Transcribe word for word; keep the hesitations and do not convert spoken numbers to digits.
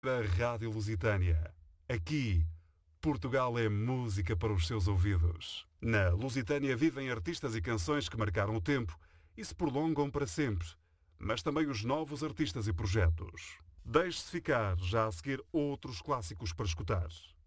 da Rádio Lusitânia. Aqui, Portugal é música para os seus ouvidos. Na Lusitânia vivem artistas e canções que marcaram o tempo e se prolongam para sempre, mas também os novos artistas e projetos. Deixe-se ficar, já a seguir outros clássicos para escutar.